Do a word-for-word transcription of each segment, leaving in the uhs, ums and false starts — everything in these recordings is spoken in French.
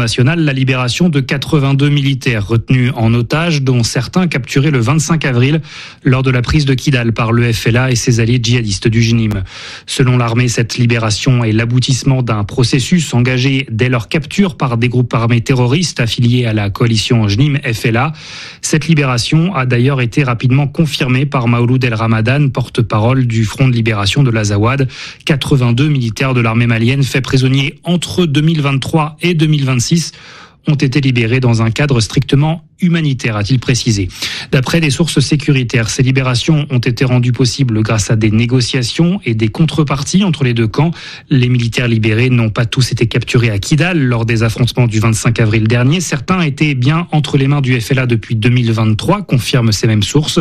internationale la libération de quatre-vingt-deux militaires retenus en otage, dont certains capturés le vingt-cinq avril lors de la prise de Kidal par le F L A et ses alliés djihadistes du J N I M. Selon l'armée, cette libération est l'aboutissement d'un processus engagé dès leur capture par des groupes armés terroristes affiliés à la coalition J N I M F L A. Cette libération a d'ailleurs été rapidement confirmée par Maouloud El Ramadan, porte-parole du Front de libération de l'Azawad. quatre-vingt-deux militaires de l'armée malienne faits prisonniers entre deux mille vingt-trois et deux mille vingt-six ont été libérés dans un cadre strictement humanitaire, a-t-il précisé. D'après des sources sécuritaires, ces libérations ont été rendues possibles grâce à des négociations et des contreparties entre les deux camps. Les militaires libérés n'ont pas tous été capturés à Kidal lors des affrontements du vingt-cinq avril dernier. Certains étaient bien entre les mains du F L A depuis deux mille vingt-trois, confirment ces mêmes sources.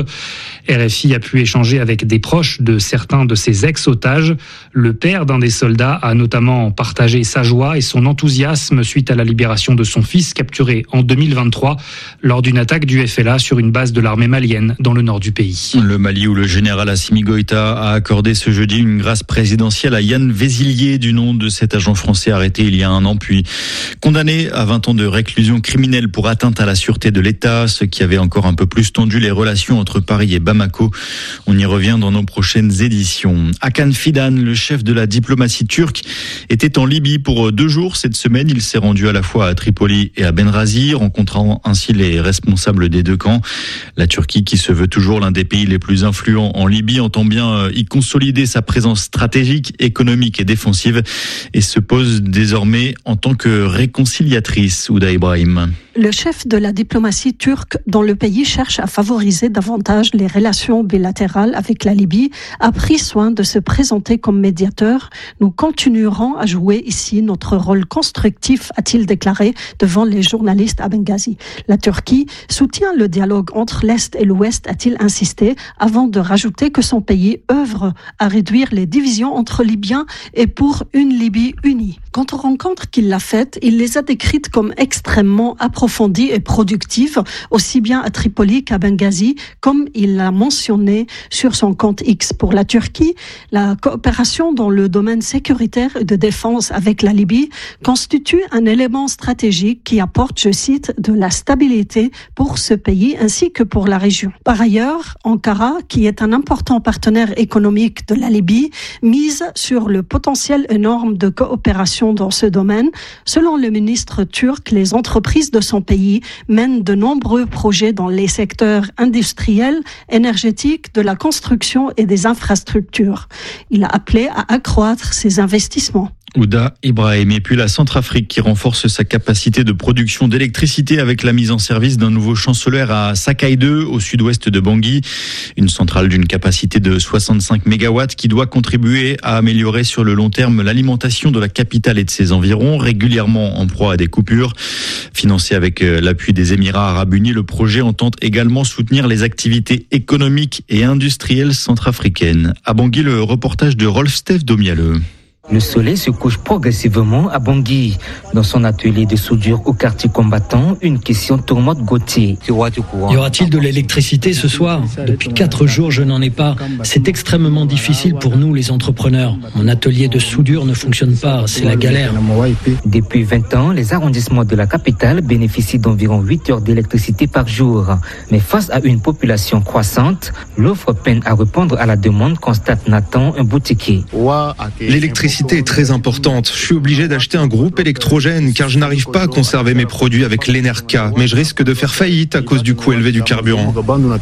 R F I a pu échanger avec des proches de certains de ces ex-otages. Le père d'un des soldats a notamment partagé sa joie et son enthousiasme suite à la libération de son fils capturé en deux mille vingt-trois lors d'une attaque du F L A sur une base de l'armée malienne dans le nord du pays. Le Mali, où le général Assimi Goïta a accordé ce jeudi une grâce présidentielle à Yann Vézilier, du nom de cet agent français arrêté il y a un an, puis condamné à vingt ans de réclusion criminelle pour atteinte à la sûreté de l'État, ce qui avait encore un peu plus tendu les relations entre Paris et Bamako. On y revient dans nos prochaines éditions. Hakan Fidan, le chef de la diplomatie turque, était en Libye pour deux jours cette semaine. Il s'est rendu à la fois à Tripoli et à Benghazi, rencontrant ainsi les responsables des deux camps. La Turquie, qui se veut toujours l'un des pays les plus influents en Libye, entend bien y consolider sa présence stratégique, économique et défensive et se pose désormais en tant que réconciliatrice. Ouda Ibrahim. Le chef de la diplomatie turque dans le pays cherche à favoriser davantage les relations bilatérales avec la Libye, a pris soin de se présenter comme médiateur. Nous continuerons à jouer ici notre rôle constructif, a-t-il déclaré devant les journalistes à Benghazi. La Turquie soutient le dialogue entre l'Est et l'Ouest, a-t-il insisté, avant de rajouter que son pays œuvre à réduire les divisions entre Libyens et pour une Libye unie. Quant aux rencontres qu'il a faites, il les a décrites comme extrêmement approfondies et productives, aussi bien à Tripoli qu'à Benghazi, comme il l'a mentionné sur son compte X. Pour la Turquie, la coopération dans le domaine sécuritaire et de défense avec la Libye constitue un élément stratégique qui apporte, je cite, de la stabilité pour ce pays ainsi que pour la région. Par ailleurs, Ankara, qui est un important partenaire économique de la Libye, mise sur le potentiel énorme de coopération dans ce domaine. Selon le ministre turc, les entreprises de son pays mènent de nombreux projets dans les secteurs industriels, énergétiques, de la construction et des infrastructures. Il a appelé à accroître ses investissements. Ouda Ibrahim. Et puis la Centrafrique qui renforce sa capacité de production d'électricité avec la mise en service d'un nouveau champ solaire à Sakai deux, au sud-ouest de Bangui. Une centrale d'une capacité de soixante-cinq mégawatts qui doit contribuer à améliorer sur le long terme l'alimentation de la capitale et de ses environs, régulièrement en proie à des coupures. Financé avec l'appui des Émirats arabes unis, le projet entend également soutenir les activités économiques et industrielles centrafricaines. À Bangui, le reportage de Rolf Steph Domialeux. Le soleil se couche progressivement à Bangui. Dans son atelier de soudure au quartier combattant, une question tourmente Gauthier. Y aura-t-il de l'électricité ce soir ? Depuis quatre jours, je n'en ai pas. C'est extrêmement difficile pour nous, les entrepreneurs. Mon atelier de soudure ne fonctionne pas, c'est la galère. Depuis vingt ans, les arrondissements de la capitale bénéficient d'environ huit heures d'électricité par jour. Mais face à une population croissante, l'offre peine à répondre à la demande, constate Nathan, un boutiquier. L'électricité est très importante. Je suis obligé d'acheter un groupe électrogène car je n'arrive pas à conserver mes produits avec l'Enerca, mais je risque de faire faillite à cause du coût élevé du carburant.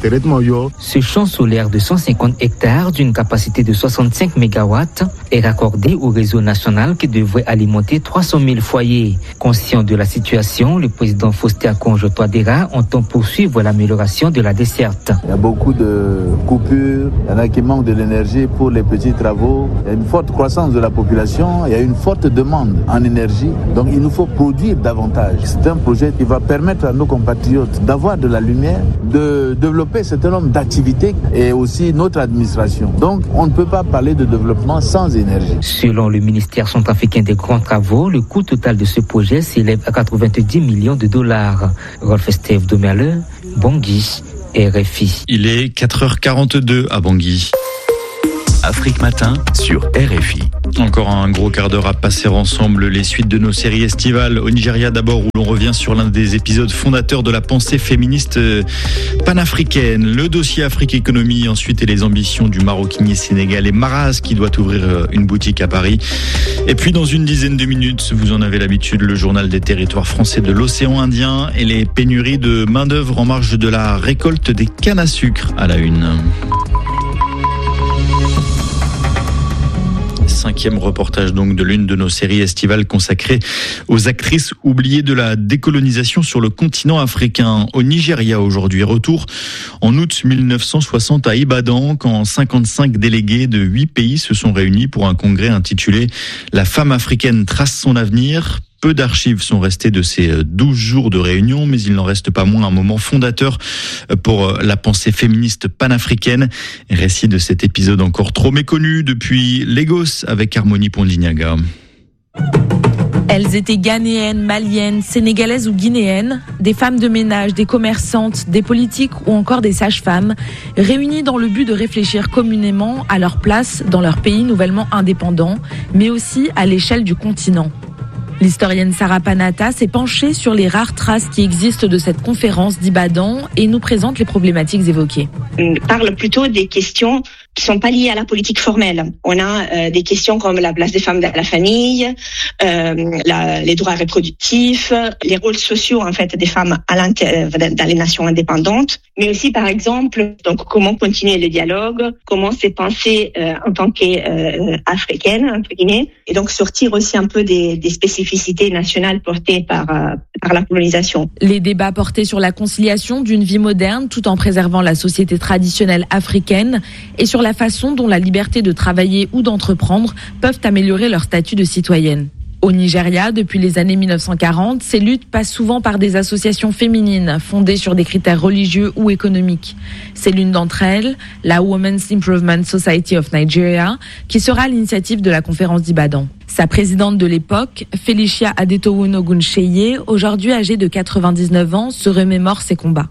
Ce champ solaire de cent cinquante hectares d'une capacité de soixante-cinq mégawatts est raccordé au réseau national qui devrait alimenter trois cent mille foyers. Conscient de la situation, le président Faustin Akonjo-Touadéra entend poursuivre l'amélioration de la desserte. Il y a beaucoup de coupures, il y en a qui manquent de l'énergie pour les petits travaux. Il y a une forte croissance de la population, il y a une forte demande en énergie, donc il nous faut produire davantage. C'est un projet qui va permettre à nos compatriotes d'avoir de la lumière, de développer un certain nombre d'activités et aussi notre administration. Donc on ne peut pas parler de développement sans énergie. Selon le ministère centrafricain des grands travaux, le coût total de ce projet s'élève à quatre-vingt-dix millions de dollars. Rolf Steve Domialeux, Bangui, R F I. Il est quatre heures quarante-deux à Bangui. Afrique Matin sur R F I. Encore un gros quart d'heure à passer ensemble les suites de nos séries estivales. Au Nigeria d'abord, où l'on revient sur l'un des épisodes fondateurs de la pensée féministe panafricaine. Le dossier Afrique Économie ensuite et les ambitions du maroquinier sénégalais Maraz qui doit ouvrir une boutique à Paris. Et puis dans une dizaine de minutes, vous en avez l'habitude, le journal des territoires français de l'océan Indien et les pénuries de main d'œuvre en marge de la récolte des cannes à sucre à la une. Cinquième reportage donc de l'une de nos séries estivales consacrée aux actrices oubliées de la décolonisation sur le continent africain. Au Nigeria aujourd'hui, retour en août mille neuf cent soixante à Ibadan, quand cinquante-cinq délégués de huit pays se sont réunis pour un congrès intitulé « La femme africaine trace son avenir ». Peu d'archives sont restées de ces douze jours de réunion, mais il n'en reste pas moins un moment fondateur pour la pensée féministe panafricaine. Récit de cet épisode encore trop méconnu depuis Lagos avec Harmonie Pondignaga. Elles étaient ghanéennes, maliennes, sénégalaises ou guinéennes, des femmes de ménage, des commerçantes, des politiques ou encore des sages-femmes, réunies dans le but de réfléchir communément à leur place dans leur pays nouvellement indépendant, mais aussi à l'échelle du continent. L'historienne Sarah Panata s'est penchée sur les rares traces qui existent de cette conférence d'Ibadan et nous présente les problématiques évoquées. On parle plutôt des questions qui sont pas liées à la politique formelle. On a euh, des questions comme la place des femmes dans la famille, euh, la, les droits reproductifs, les rôles sociaux en fait des femmes à dans les nations indépendantes, mais aussi par exemple donc comment continuer le dialogue, comment se penser euh, en tant qu'africaine euh, entre guillemets, et donc sortir aussi un peu des, des spécificités nationales portées par euh, par la colonisation. Les débats portaient sur la conciliation d'une vie moderne tout en préservant la société traditionnelle africaine et sur la façon dont la liberté de travailler ou d'entreprendre peuvent améliorer leur statut de citoyenne. Au Nigeria, depuis les années mille neuf cent quarante, ces luttes passent souvent par des associations féminines fondées sur des critères religieux ou économiques. C'est l'une d'entre elles, la Women's Improvement Society of Nigeria, qui sera à l'initiative de la conférence d'Ibadan. Sa présidente de l'époque, Felicia Adetoun Oguncheye, aujourd'hui âgée de quatre-vingt-dix-neuf ans, se remémore ses combats.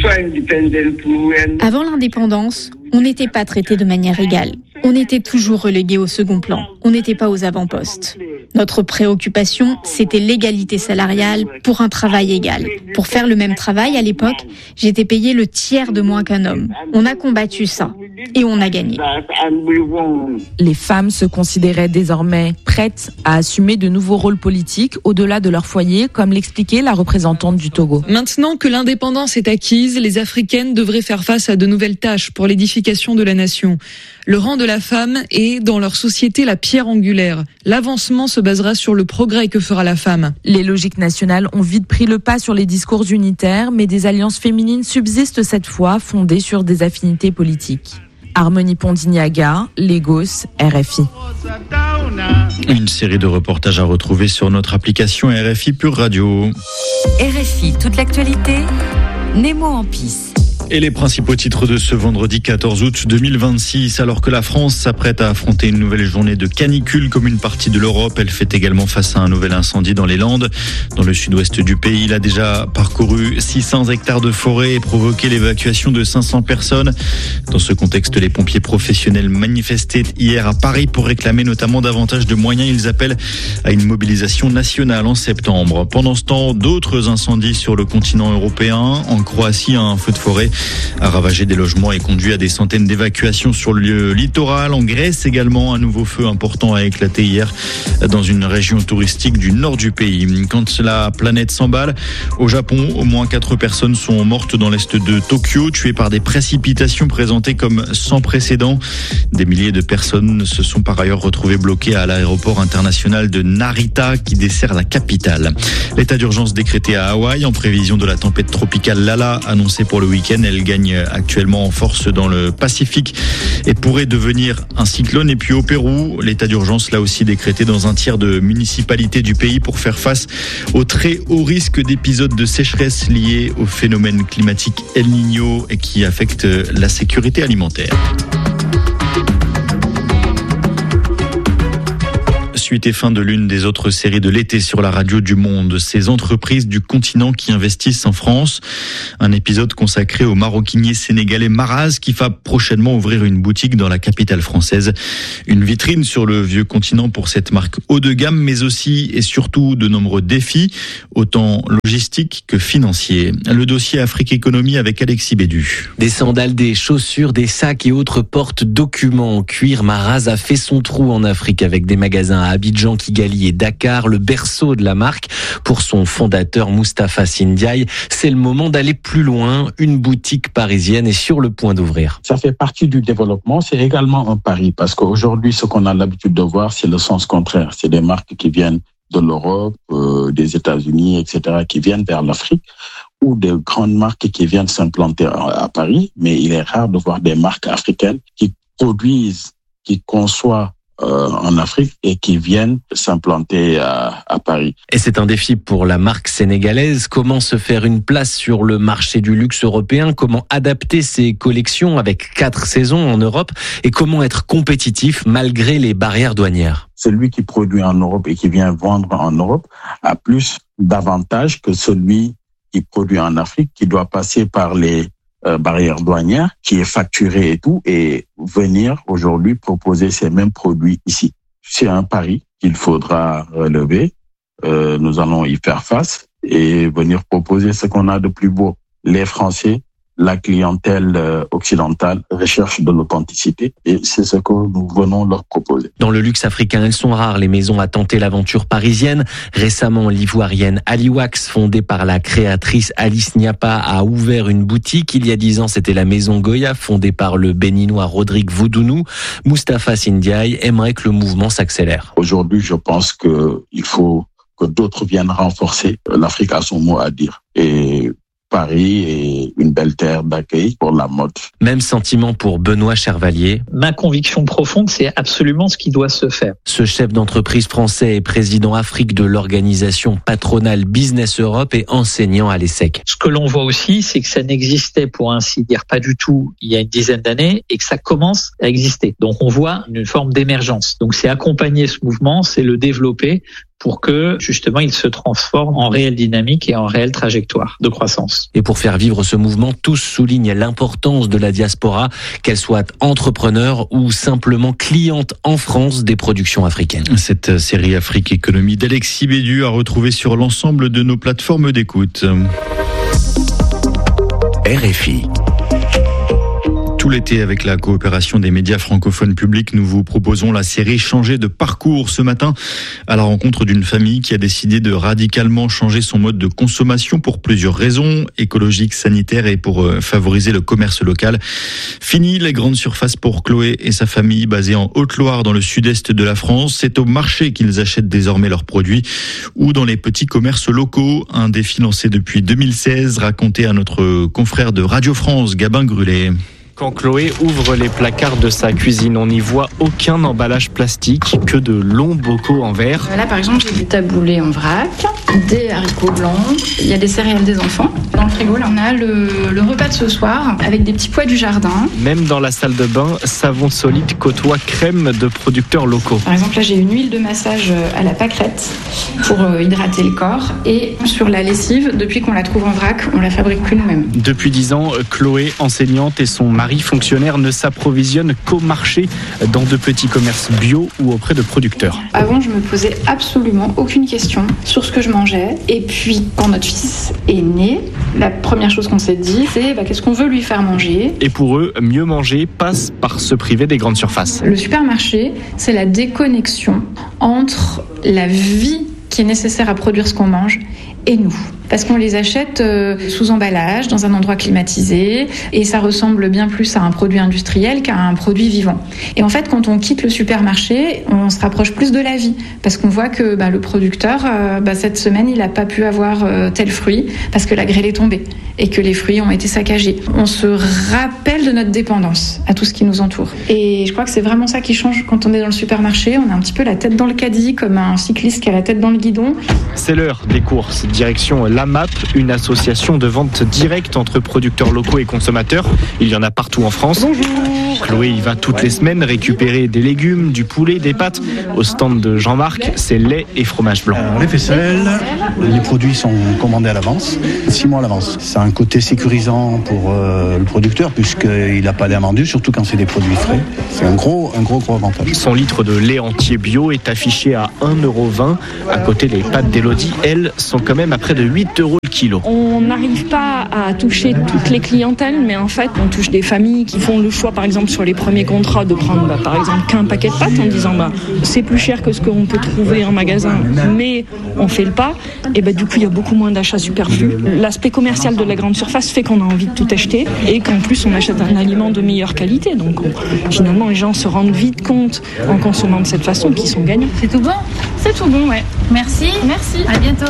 Avant l'indépendance, on n'était pas traité de manière égale. On était toujours relégué au second plan. On n'était pas aux avant-postes. Notre préoccupation, c'était l'égalité salariale pour un travail égal. Pour faire le même travail, à l'époque, j'étais payé le tiers de moins qu'un homme. On a combattu ça et on a gagné. Les femmes se considéraient désormais prêtes à assumer de nouveaux rôles politiques au-delà de leur foyer, comme l'expliquait la représentante du Togo. Maintenant que l'indépendance est acquise, les Africaines devraient faire face à de nouvelles tâches pour l'édification de la nation. Le rang de la femme est, dans leur société, la pierre angulaire. L'avancement se basera sur le progrès que fera la femme. Les logiques nationales ont vite pris le pas sur les discours unitaires, mais des alliances féminines subsistent cette fois, fondées sur des affinités politiques. Harmonie Pondignaga, Lagos, R F I. Une série de reportages à retrouver sur notre application R F I Pure Radio. R F I, toute l'actualité, Nemo en piste. Et les principaux titres de ce vendredi quatorze août deux mille vingt-six, alors que la France s'apprête à affronter une nouvelle journée de canicule comme une partie de l'Europe, elle fait également face à un nouvel incendie dans les Landes. Dans le sud-ouest du pays, il a déjà parcouru six cents hectares de forêt et provoqué l'évacuation de cinq cents personnes. Dans ce contexte, les pompiers professionnels manifestaient hier à Paris pour réclamer notamment davantage de moyens. Ils appellent à une mobilisation nationale en septembre. Pendant ce temps, d'autres incendies sur le continent européen. En Croatie, un feu de forêt a ravagé des logements et conduit à des centaines d'évacuations sur le littoral. En Grèce également, un nouveau feu important a éclaté hier dans une région touristique du nord du pays. Quand la planète s'emballe, au Japon, au moins quatre personnes sont mortes dans l'est de Tokyo, tuées par des précipitations présentées comme sans précédent. Des milliers de personnes se sont par ailleurs retrouvées bloquées à l'aéroport international de Narita qui dessert la capitale. L'état d'urgence décrété à Hawaï en prévision de la tempête tropicale Lala annoncée pour le week-end. Elle gagne actuellement en force dans le Pacifique et pourrait devenir un cyclone. Et puis au Pérou, l'état d'urgence là aussi décrété dans un tiers de municipalités du pays pour faire face au très haut risque d'épisodes de sécheresse liés au phénomène climatique El Niño et qui affecte la sécurité alimentaire. suite et fin de l'une des autres séries de l'été sur la radio du Monde, ces entreprises du continent qui investissent en France. Un épisode consacré au maroquinier sénégalais Maraz qui va prochainement ouvrir une boutique dans la capitale française. Une vitrine sur le vieux continent pour cette marque haut de gamme, mais aussi et surtout de nombreux défis, autant logistiques que financiers. Le dossier Afrique Économie avec Alexis Bédu. Des sandales, des chaussures, des sacs et autres porte-documents en cuir, Maraz a fait son trou en Afrique avec des magasins à Abidjan, Kigali et Dakar, le berceau de la marque. Pour son fondateur Moustapha Sy Ndiaye, c'est le moment d'aller plus loin. Une boutique parisienne est sur le point d'ouvrir. Ça fait partie du développement, c'est également un pari parce qu'aujourd'hui, ce qu'on a l'habitude de voir, c'est le sens contraire. C'est des marques qui viennent de l'Europe, euh, des États-Unis, et cetera, qui viennent vers l'Afrique, ou des grandes marques qui viennent s'implanter à Paris. Mais il est rare de voir des marques africaines qui produisent, qui conçoivent euh, en Afrique et qui viennent s'implanter à, à Paris. Et c'est un défi pour la marque sénégalaise. Comment se faire une place sur le marché du luxe européen? Comment adapter ses collections avec quatre saisons en Europe? Et comment être compétitif malgré les barrières douanières? Celui qui produit en Europe et qui vient vendre en Europe a plus d'avantages que celui qui produit en Afrique, qui doit passer par les euh, barrières douanières, qui est facturé et tout, et venir aujourd'hui proposer ces mêmes produits ici. C'est un pari qu'il faudra relever. Euh, nous allons y faire face et venir proposer ce qu'on a de plus beau. Les Français, la clientèle occidentale recherche de l'authenticité et c'est ce que nous venons leur proposer. Dans le luxe africain, elles sont rares les maisons à tenter l'aventure parisienne. Récemment, l'ivoirienne Aliwax, fondée par la créatrice Alice Niapa, a ouvert une boutique. Il y a dix ans, c'était la maison Goya, fondée par le béninois Rodrigue Voudounou. Moustapha Sy Ndiaye aimerait que le mouvement s'accélère. Aujourd'hui, je pense qu'il faut que d'autres viennent renforcer. L'Afrique a son mot à dire. Et Paris est une belle terre d'accueil pour la mode. Même sentiment pour Benoît Chervalier. Ma conviction profonde, c'est absolument ce qui doit se faire. Ce chef d'entreprise français est président Afrique de l'organisation patronale Business Europe et enseignant à l'ESSEC. Ce que l'on voit aussi, c'est que ça n'existait pour ainsi dire pas du tout il y a une dizaine d'années et que ça commence à exister. Donc on voit une forme d'émergence. Donc c'est accompagner ce mouvement, c'est le développer pour que, justement, il se transforme en réelle dynamique et en réelle trajectoire de croissance. Et pour faire vivre ce mouvement, tous soulignent l'importance de la diaspora, qu'elle soit entrepreneur ou simplement cliente en France des productions africaines. Cette série Afrique Économie d'Alexis Bédu à retrouver sur l'ensemble de nos plateformes d'écoute. R F I. Tout l'été, avec la coopération des médias francophones publics, nous vous proposons la série Changer de parcours. Ce matin, à la rencontre d'une famille qui a décidé de radicalement changer son mode de consommation pour plusieurs raisons, écologiques, sanitaires et pour favoriser le commerce local. Fini les grandes surfaces pour Chloé et sa famille basée en Haute-Loire dans le sud-est de la France. C'est au marché qu'ils achètent désormais leurs produits ou dans les petits commerces locaux. Un défi lancé depuis deux mille seize, raconté à notre confrère de Radio France, Gabin Grulet. Quand Chloé ouvre les placards de sa cuisine, on n'y voit aucun emballage plastique, que de longs bocaux en verre. Là, par exemple, j'ai du taboulé en vrac, des haricots blancs, il y a des céréales des enfants. Dans le frigo, là, on a le, le repas de ce soir avec des petits pois du jardin. Même dans la salle de bain, Savon Solide côtoie crème de producteurs locaux. Par exemple, là, j'ai une huile de massage à la pâquerette pour hydrater le corps. Et sur la lessive, depuis qu'on la trouve en vrac, on la fabrique plus nous-mêmes. Depuis dix ans, Chloé, enseignante, et son mari fonctionnaire ne s'approvisionnent qu'au marché, dans de petits commerces bio ou auprès de producteurs. Avant, je me posais absolument aucune question sur ce que je mangeais. Et puis, quand notre fils est né, la première chose qu'on s'est dit, c'est bah, qu'est-ce qu'on veut lui faire manger. Et pour eux, mieux manger passe par se priver des grandes surfaces. Le supermarché, c'est la déconnexion entre la vie qui est nécessaire à produire ce qu'on mange et nous. Parce qu'on les achète sous emballage, dans un endroit climatisé, et ça ressemble bien plus à un produit industriel qu'à un produit vivant. Et en fait, quand on quitte le supermarché, on se rapproche plus de la vie, parce qu'on voit que bah, le producteur, euh, bah, cette semaine, il n'a pas pu avoir euh, tel fruit, parce que la grêle est tombée, et que les fruits ont été saccagés. On se rappelle de notre dépendance à tout ce qui nous entoure. Et je crois que c'est vraiment ça qui change quand on est dans le supermarché. On a un petit peu la tête dans le caddie, comme un cycliste qui a la tête dans le guidon. C'est l'heure des courses, direction l'A M A P, une association de vente directe entre producteurs locaux et consommateurs. Il y en a partout en France. Bonjour. Chloé y va toutes les semaines récupérer des légumes, du poulet, des pâtes. Au stand de Jean-Marc, c'est lait et fromage blanc. Alors, les faisselles, les produits sont commandés à l'avance, six mois à l'avance. C'est un côté sécurisant pour euh, le producteur puisqu'il n'a pas d'invendus, surtout quand c'est des produits frais. C'est un gros, un gros, gros avantage. Son litre de lait entier bio est affiché à un euro vingt. À côté, les pâtes d'Élodie, elles, sont quand même à près de huit euros le kilo. On n'arrive pas à toucher toutes les clientèles, mais en fait, on touche des familles qui font le choix, par exemple, sur les premiers contrats, de prendre, bah, par exemple, qu'un paquet de pâtes en disant, bah, c'est plus cher que ce qu'on peut trouver en magasin, mais on fait le pas. Et bah, du coup, il y a beaucoup moins d'achats superflus. L'aspect commercial de la grande surface fait qu'on a envie de tout acheter et qu'en plus, on achète un aliment de meilleure qualité. Donc, on, finalement, les gens se rendent vite compte, en consommant de cette façon, qu'ils sont gagnants. C'est tout bon ? C'est tout bon, ouais. Merci. Merci. À bientôt.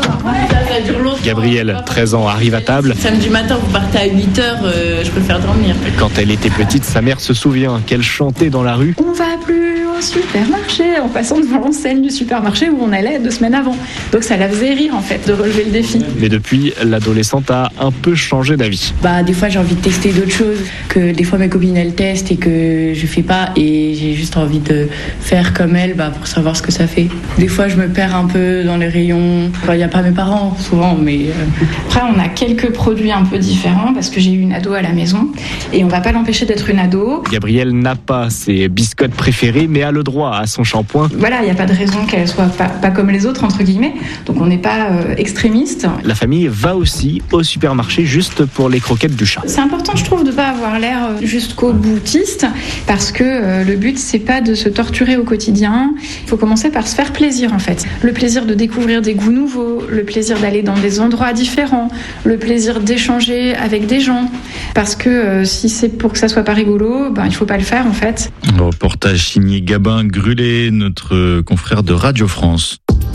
Gabrielle, treize ans, arrive à table. Samedi matin, vous partez à huit heures, euh, je préfère dormir. Quand elle était petite, sa mère se souvient qu'elle chantait dans la rue. On va plus au supermarché, en passant devant l'enseigne du supermarché où on allait deux semaines avant. Donc ça la faisait rire en fait de relever le défi. Mais depuis, l'adolescente a un peu changé d'avis. Bah des fois j'ai envie de tester d'autres choses que des fois mes copines elles testent et que je fais pas et j'ai juste envie de faire comme elles bah, pour savoir ce que ça fait. Des fois je me perds un peu dans les rayons. Il n'y a pas mes parents souvent mais... Euh... Après on a quelques produits un peu différents parce que j'ai eu une ado à la maison et on va pas l'empêcher d'être une ado. Gabrielle n'a pas ses biscottes préférées mais a le droit à son shampoing. Voilà, il n'y a pas de raison qu'elle soit pas, pas comme les autres entre guillemets, donc on n'est pas euh, extrémiste. La famille va aussi au supermarché juste pour les croquettes du chat. C'est important je trouve de pas avoir l'air jusqu'au boutiste parce que euh, le but c'est pas de se torturer au quotidien, il faut commencer par se faire plaisir en fait. Le plaisir de découvrir des goûts nouveaux, le plaisir d'aller dans des endroits différents, le plaisir d'échanger avec des gens parce que euh, si c'est pour que ça soit pas rigolo, ben il faut pas le faire en fait. Reportage signé Gabin Grulé, notre confrère de Radio France.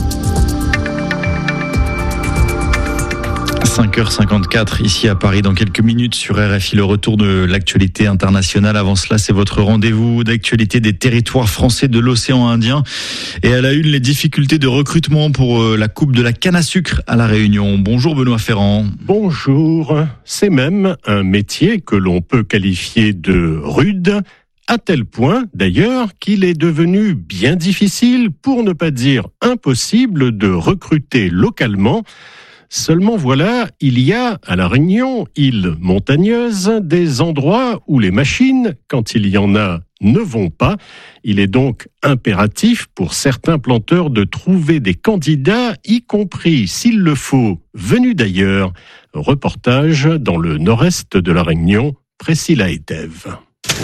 cinq heures cinquante-quatre ici à Paris. Dans quelques minutes sur R F I, le retour de l'actualité internationale. Avant cela, c'est votre rendez-vous d'actualité des territoires français de l'océan Indien. Et à la une, les difficultés de recrutement pour la coupe de la canne à sucre à La Réunion. Bonjour Benoît Ferrand. Bonjour. C'est même un métier que l'on peut qualifier de rude, à tel point d'ailleurs qu'il est devenu bien difficile, pour ne pas dire impossible, de recruter localement. Seulement voilà, il y a à La Réunion, île montagneuse, des endroits où les machines, quand il y en a, ne vont pas. Il est donc impératif pour certains planteurs de trouver des candidats, y compris, s'il le faut, venus d'ailleurs. Reportage dans le nord-est de La Réunion, Priscilla Etève.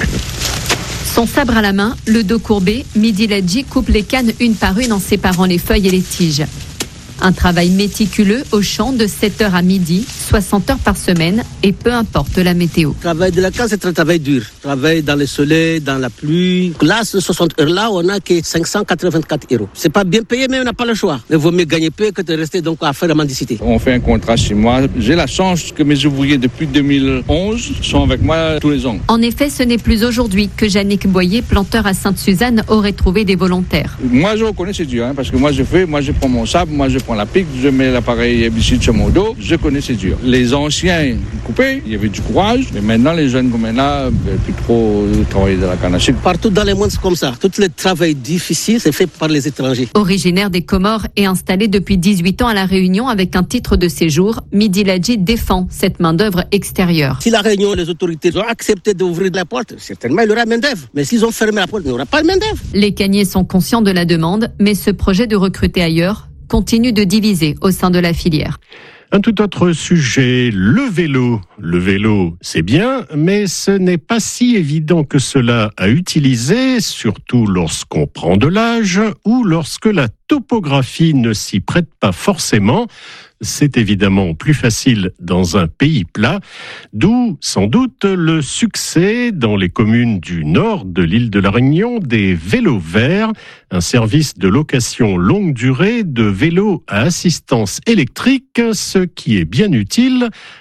Son sabre à la main, le dos courbé, Midi Ledji coupe les cannes une par une en séparant les feuilles et les tiges. Un travail méticuleux au champ de sept heures à midi, soixante heures par semaine et peu importe la météo. Le travail de la canne, c'est un travail dur. Travail dans le soleil, dans la pluie. Là, ces soixante heures-là, on n'a que cinq cent quatre-vingt-quatre euros. C'est pas bien payé, mais on n'a pas le choix. Il vaut mieux gagner peu que de rester donc à faire la mendicité. On fait un contrat chez moi. J'ai la chance que mes ouvriers depuis deux mille onze sont avec moi tous les ans. En effet, ce n'est plus aujourd'hui que Yannick Boyer, planteur à Sainte-Suzanne, aurait trouvé des volontaires. Moi, je reconnais c'est dur, hein, parce que moi, je fais, moi, je prends mon sabre, moi, je prends la pique, je mets l'appareil herbicide sur mon dos, je connais c'est dur. Les anciens coupés, il y avait du courage, mais maintenant les jeunes comme là, plus trop travailler dans la canne à sucre. Partout dans le monde c'est comme ça. Tout le travail difficile c'est fait par les étrangers. Originaire des Comores et installé depuis dix-huit ans à La Réunion avec un titre de séjour, Midi Ledji défend cette main-d'œuvre extérieure. Si La Réunion, les autorités ont accepté d'ouvrir la porte, certainement il y aura main-d'œuvre. Mais s'ils ont fermé la porte, il n'y aura pas de main-d'œuvre. Les Cagniers sont conscients de la demande, mais ce projet de recruter ailleurs continue de diviser au sein de la filière. Un tout autre sujet, le vélo. Le vélo, c'est bien, mais ce n'est pas si évident que cela à utiliser, surtout lorsqu'on prend de l'âge ou lorsque la topographie ne s'y prête pas forcément. C'est évidemment plus facile dans un pays plat, d'où sans doute le succès dans les communes du nord de l'île de La Réunion des vélos verts, un service de location longue durée de vélos à assistance électrique, ce qui est bien utile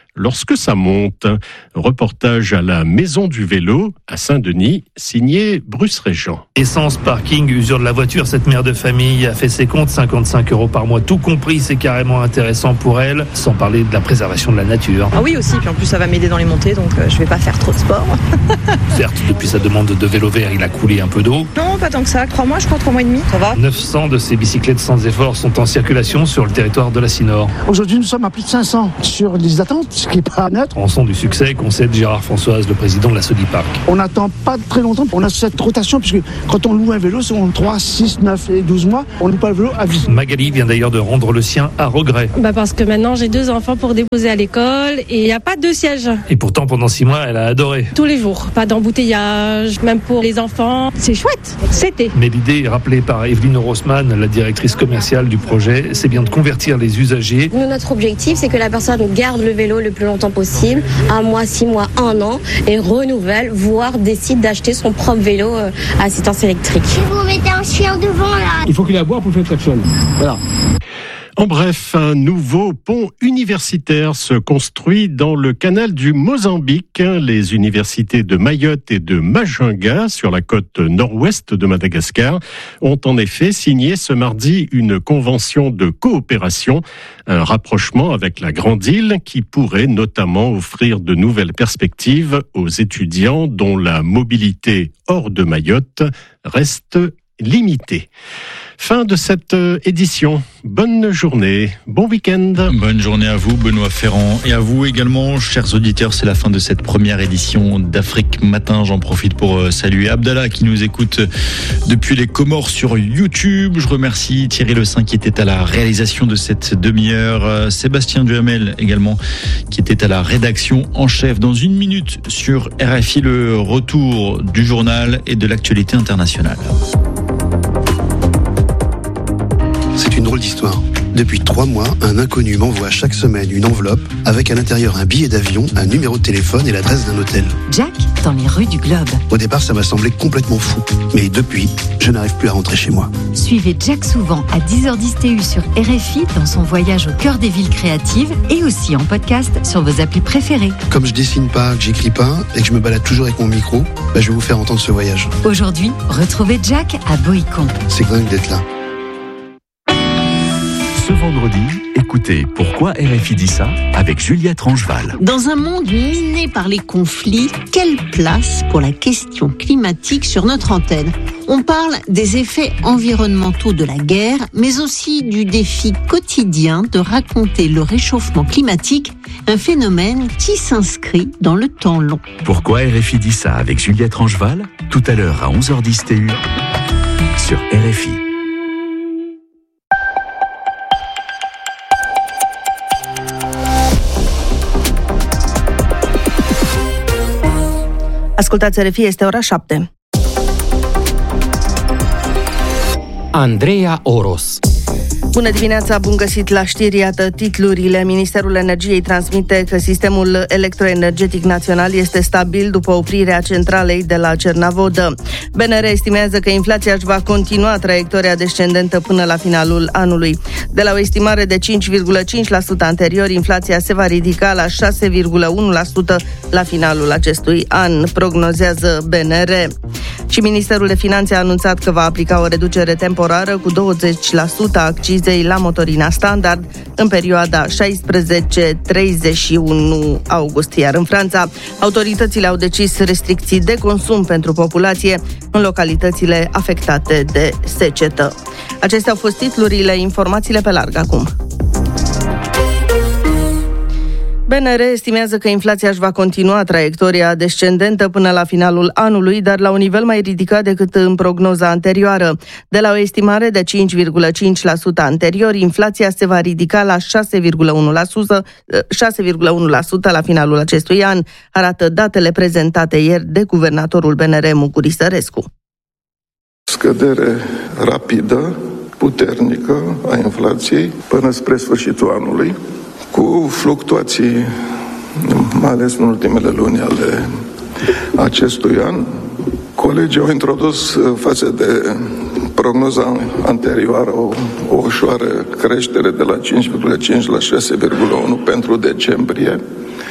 lorsque ça monte. Reportage à la Maison du Vélo à Saint-Denis, signé Bruce Régent. Essence, parking, usure de la voiture, cette mère de famille a fait ses comptes, cinquante-cinq euros par mois, tout compris, c'est carrément intéressant pour elle, sans parler de la préservation de la nature. Ah oui aussi, puis en plus ça va m'aider dans les montées, donc euh, je vais pas faire trop de sport. Certes, depuis sa demande de vélo vert, il a coulé un peu d'eau. Non, pas tant que ça, trois mois je crois, trois mois et demi, ça va. neuf cents de ces bicyclettes sans effort sont en circulation sur le territoire de la Cinor. Aujourd'hui nous sommes à plus de cinq cents sur les attentes, ce qui n'est pas neutre. Rançon du succès, concède Gérard Françoise, le président de la Sodiparc. On n'attend pas très longtemps, on a cette rotation, puisque quand on loue un vélo, c'est en trois, six, neuf et douze mois, on ne loue pas le vélo à vie. Magali vient d'ailleurs de rendre le sien à regret. Bah parce que maintenant j'ai deux enfants pour déposer à l'école et il n'y a pas de siège. Et pourtant pendant six mois, elle a adoré. Tous les jours, pas d'embouteillage, même pour les enfants, c'est chouette, c'était. Mais l'idée rappelée par Evelyne Rossmann, la directrice commerciale du projet, c'est bien de convertir les usagers. Nous, notre objectif, c'est que la personne garde le vélo le plus longtemps possible, un mois, six mois, un an, et renouvelle, voire décide d'acheter son propre vélo à assistance électrique. Vous mettez un chien devant là. Il faut qu'il aboie pour faire traction. Voilà. En bref, un nouveau pont universitaire se construit dans le canal du Mozambique. Les universités de Mayotte et de Majunga, sur la côte nord-ouest de Madagascar, ont en effet signé ce mardi une convention de coopération, un rapprochement avec la Grande Île qui pourrait notamment offrir de nouvelles perspectives aux étudiants dont la mobilité hors de Mayotte reste limitée. Fin de cette édition. Bonne journée, bon week-end. Bonne journée à vous, Benoît Ferrand, et à vous également, chers auditeurs. C'est la fin de cette première édition d'Afrique Matin. J'en profite pour saluer Abdallah qui nous écoute depuis les Comores sur YouTube. Je remercie Thierry Le Saint qui était à la réalisation de cette demi-heure. Sébastien Duhamel également qui était à la rédaction en chef. Dans une minute sur R F I, le retour du journal et de l'actualité internationale. C'est une drôle d'histoire. Depuis trois mois, un inconnu m'envoie chaque semaine une enveloppe avec à l'intérieur un billet d'avion, un numéro de téléphone et l'adresse d'un hôtel. Jack, dans les rues du Globe. Au départ, ça m'a semblé complètement fou. Mais depuis, je n'arrive plus à rentrer chez moi. Suivez Jack souvent à dix heures dix T U sur R F I dans son voyage au cœur des villes créatives et aussi en podcast sur vos applis préférées. Comme je dessine pas, que j'écris pas et que je me balade toujours avec mon micro, bah je vais vous faire entendre ce voyage. Aujourd'hui, retrouvez Jack à Boïcon. C'est dingue d'être là. Ce vendredi, écoutez Pourquoi R F I dit ça avec Juliette Rangeval. Dans un monde miné par les conflits, quelle place pour la question climatique sur notre antenne ? On parle des effets environnementaux de la guerre, mais aussi du défi quotidien de raconter le réchauffement climatique, un phénomène qui s'inscrit dans le temps long. Pourquoi R F I dit ça avec Juliette Rangeval ? Tout à l'heure à onze heures dix T U sur R F I. Ascultați R F I, este ora șapte. Andreea Oros. Bună dimineața, bun găsit la știri, iată titlurile. Ministerul Energiei transmite că sistemul electroenergetic național este stabil după oprirea centralei de la Cernavodă. B N R estimează că inflația își va continua traiectoria descendentă până la finalul anului. De la o estimare de cinci virgulă cinci la sută anterior, inflația se va ridica la șase virgulă unu la sută la finalul acestui an, prognozează B N R. Și Ministerul de Finanțe a anunțat că va aplica o reducere temporară cu douăzeci la sută a accizei la motorina standard în perioada șaisprezece treizeci și unu august. Iar în Franța, autoritățile au decis restricții de consum pentru populație în localitățile afectate de secetă. Acestea au fost titlurile, informațiile pe larg acum. B N R estimează că inflația își va continua traiectoria descendentă până la finalul anului, dar la un nivel mai ridicat decât în prognoza anterioară. De la o estimare de cinci virgulă cinci la sută anterior, inflația se va ridica la șase virgulă unu la sută, șase virgulă unu la sută la finalul acestui an, arată datele prezentate ieri de guvernatorul B N R, Muguri Sărescu. Scădere rapidă, puternică a inflației până spre sfârșitul anului, cu fluctuații, mai ales în ultimele luni ale acestui an. Colegii au introdus față de prognoza anterioară o, o ușoară creștere de la cinci virgulă cinci la șase virgulă unu pentru decembrie,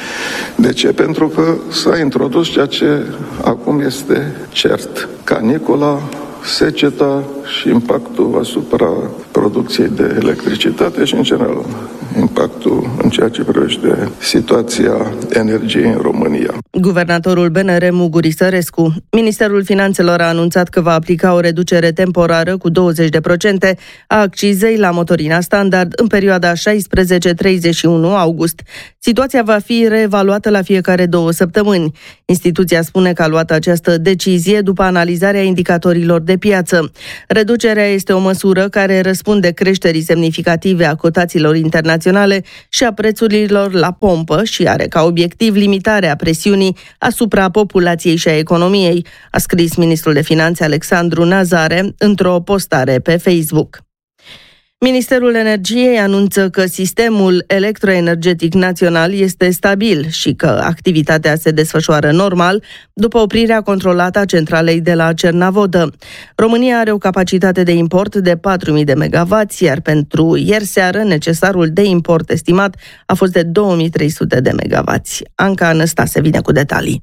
De ce? Pentru că s-a introdus ceea ce acum este cert. Canicula, seceta și impactul asupra producției de electricitate și, în general, impactul în ceea ce privește situația energiei în România. Guvernatorul B N R Muguri Sărescu. Ministerul Finanțelor a anunțat că va aplica o reducere temporară cu douăzeci la sută a accizei la motorina standard în perioada șaisprezece treizeci și unu august. Situația va fi reevaluată la fiecare două săptămâni. Instituția spune că a luat această decizie după analizarea indicatorilor de piață. Reducerea este o măsură care răspunde creșterii semnificative a cotațiilor internaționale și a prețurilor la pompă și are ca obiectiv limitarea presiunii asupra populației și a economiei, a scris ministrul de Finanțe Alexandru Nazare într-o postare pe Facebook. Ministerul Energiei anunță că sistemul electroenergetic național este stabil și că activitatea se desfășoară normal după oprirea controlată a centralei de la Cernavodă. România are o capacitate de import de patru mii de megawatts, iar pentru ieri seară necesarul de import estimat a fost de două mii trei sute de megawatts. Anca Anastase vine cu detalii.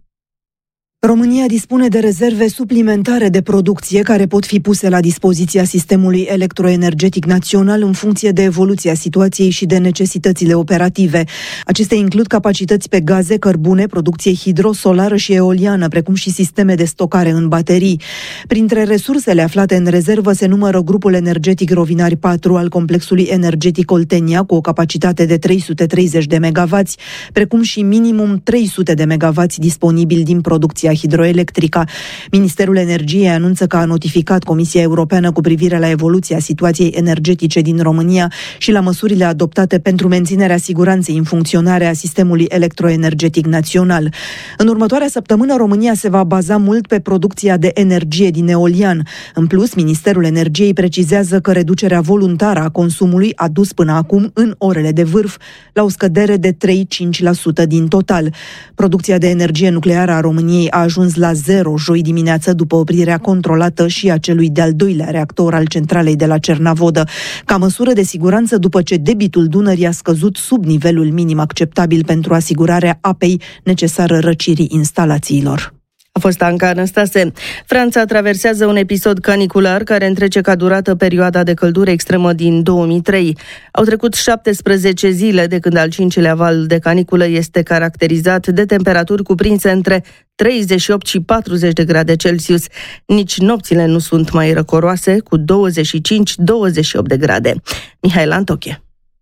România dispune de rezerve suplimentare de producție care pot fi puse la dispoziția sistemului electroenergetic național în funcție de evoluția situației și de necesitățile operative. Acestea includ capacități pe gaze, cărbune, producție hidrosolară și eoliană, precum și sisteme de stocare în baterii. Printre resursele aflate în rezervă se numără grupul energetic Rovinari patru al complexului energetic Oltenia, cu o capacitate de trei sute treizeci de megawatts, precum și minimum trei sute de megawatts disponibili din producția hidroelectrică. Ministerul Energiei anunță că a notificat Comisia Europeană cu privire la evoluția situației energetice din România și la măsurile adoptate pentru menținerea siguranței în funcționare a sistemului electroenergetic național. În următoarea săptămână, România se va baza mult pe producția de energie din eolian. În plus, Ministerul Energiei precizează că reducerea voluntară a consumului a dus până acum, în orele de vârf, la o scădere de trei-cinci la sută din total. Producția de energie nucleară a României a ajuns la zero joi dimineață după oprirea controlată și a celui de-al doilea reactor al centralei de la Cernavodă, ca măsură de siguranță după ce debitul Dunării a scăzut sub nivelul minim acceptabil pentru asigurarea apei necesară răcirii instalațiilor. A fost Anca Anastase. Franța traversează un episod canicular care întrece ca durată perioada de căldură extremă din două mii trei. Au trecut șaptesprezece zile de când al cincilea val de caniculă este caracterizat de temperaturi cuprinse între treizeci și opt și patruzeci de grade Celsius. Nici nopțile nu sunt mai răcoroase, cu douăzeci și cinci douăzeci și opt de grade. Mihaela Antoche.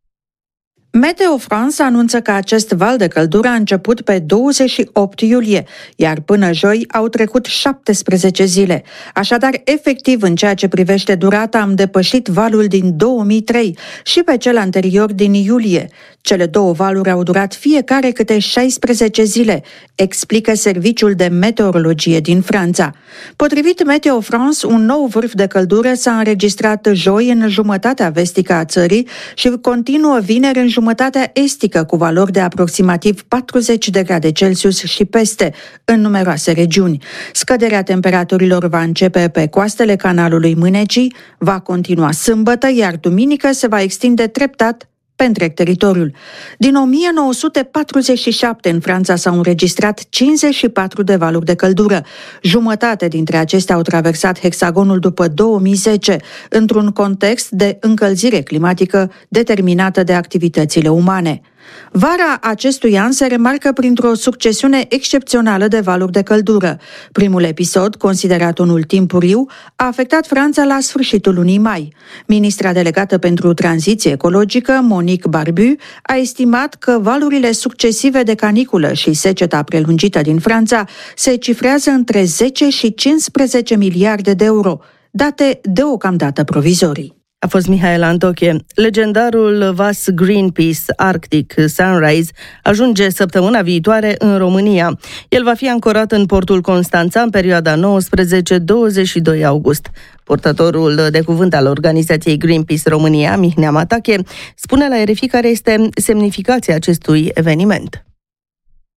Meteo France anunță că acest val de căldură a început pe douăzeci și opt iulie, iar până joi au trecut șaptesprezece zile. Așadar, efectiv, în ceea ce privește durata, am depășit valul din două mii trei și pe cel anterior din iulie. Cele două valuri au durat fiecare câte șaisprezece zile, explică Serviciul de Meteorologie din Franța. Potrivit Meteo France, un nou vârf de căldură s-a înregistrat joi în jumătatea vestică a țării și continuă vineri în jumătatea estică, cu valori de aproximativ patruzeci de grade Celsius și peste, în numeroase regiuni. Scăderea temperaturilor va începe pe coastele canalului Mânecii, va continua sâmbătă, iar duminică se va extinde treptat pe întreg teritoriul. Din o mie nouă sute patruzeci și șapte în Franța s-au înregistrat cincizeci și patru de valuri de căldură. Jumătate dintre acestea au traversat hexagonul după două mii zece, într-un context de încălzire climatică determinată de activitățile umane. Vara acestui an se remarcă printr-o succesiune excepțională de valuri de căldură. Primul episod, considerat unul timpuriu, a afectat Franța la sfârșitul lunii mai. Ministra delegată pentru tranziție ecologică, Monique Barbu, a estimat că valurile succesive de caniculă și seceta prelungită din Franța se cifrează între zece și cincisprezece miliarde de euro, date deocamdată provizorii. A fost Mihaela Antoche. Legendarul vas Greenpeace Arctic Sunrise ajunge săptămâna viitoare în România. El va fi ancorat în portul Constanța în perioada nouăsprezece douăzeci și doi august. Purtătorul de cuvânt al organizației Greenpeace România, Mihnea Matache, spune la R F I care este semnificația acestui eveniment.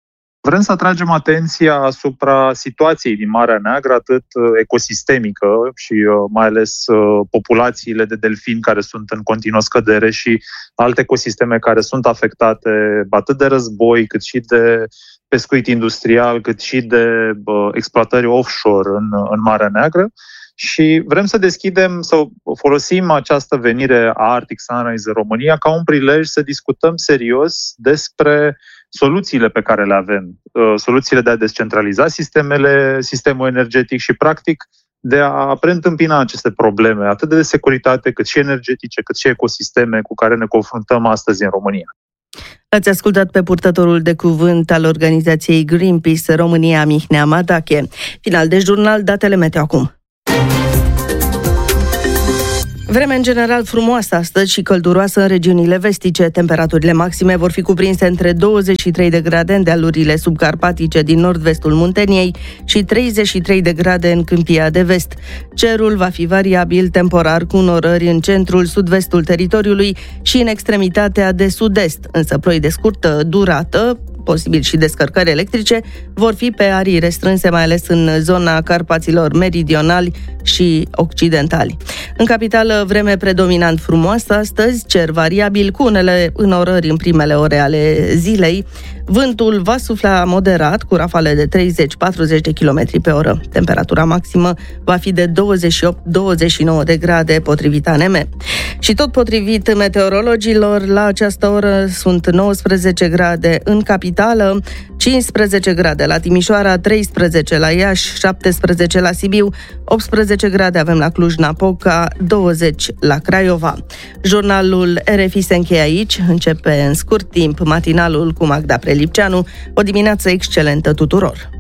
Vrem să atragem atenția asupra situației din Marea Neagră, atât ecosistemică și mai ales populațiile de delfini care sunt în continuă scădere și alte ecosisteme care sunt afectate atât de război, cât și de pescuit industrial, cât și de exploatări offshore în, în Marea Neagră. Și vrem să deschidem, să folosim această venire a Arctic Sunrise în România ca un prilej să discutăm serios despre soluțiile pe care le avem, soluțiile de a descentraliza sistemele, sistemul energetic și, practic, de a preîntâmpina aceste probleme, atât de securitate, cât și energetice, cât și ecosisteme cu care ne confruntăm astăzi în România. Ați ascultat pe purtătorul de cuvânt al organizației Greenpeace România, Mihnea Madache. Final de jurnal, datele meteo acum. Vreme în general frumoasă astăzi și călduroasă în regiunile vestice. Temperaturile maxime vor fi cuprinse între douăzeci și trei de grade în dealurile subcarpatice din nord-vestul Munteniei și treizeci și trei de grade în Câmpia de Vest. Cerul va fi variabil temporar cu înnorări în centrul sud-vestul teritoriului și în extremitatea de sud-est, însă ploi de scurtă durată, posibil și descărcări electrice, vor fi pe arii restrânse, mai ales în zona Carpaților meridionali și occidentali. În capitală, vreme predominant frumoasă astăzi, cer variabil cu unele înnorări în primele ore ale zilei. Vântul va sufla moderat cu rafale de treizeci patruzeci de kilometri pe oră. Temperatura maximă va fi de douăzeci și opt douăzeci și nouă de grade potrivit A N M. Și tot potrivit meteorologilor, la această oră sunt nouăsprezece grade în capitală, cincisprezece grade la Timișoara, treisprezece la Iași, șaptesprezece la Sibiu, optsprezece grade avem la Cluj-Napoca, douăzeci la Craiova. Jurnalul R F I se încheie aici, începe în scurt timp matinalul cu Magda Prelipceanu. O dimineață excelentă tuturor!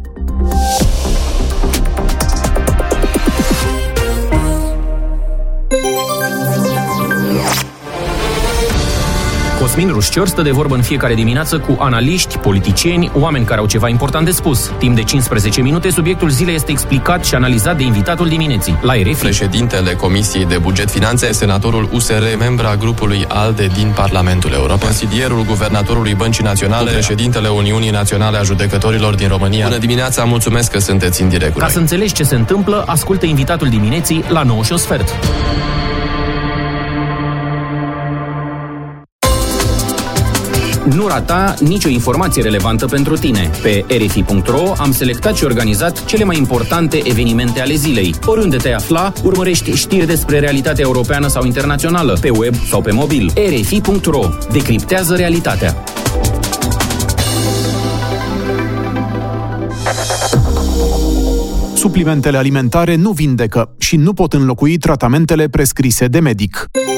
Cosmin Rușcior stă de vorbă în fiecare dimineață cu analiști, politicieni, oameni care au ceva important de spus. Timp de cincisprezece minute, subiectul zilei este explicat și analizat de invitatul dimineții, la R F I. Președintele Comisiei de Buget Finanțe, senatorul U S R, membra grupului ALDE din Parlamentul European, consilierul guvernatorului Băncii Naționale, președintele Uniunii Naționale a Judecătorilor din România. Bună dimineața, mulțumesc că sunteți în direct. Ca să înțelegi ce se întâmplă, ascultă invitatul dimineții la nouă și un sfert. Nu rata nicio informație relevantă pentru tine. Pe r f i punct r o am selectat și organizat cele mai importante evenimente ale zilei. Oriunde te afla, urmărești știri despre realitatea europeană sau internațională, pe web sau pe mobil. r f i punct r o. Decriptează realitatea. Suplimentele alimentare nu vindecă și nu pot înlocui tratamentele prescrise de medic.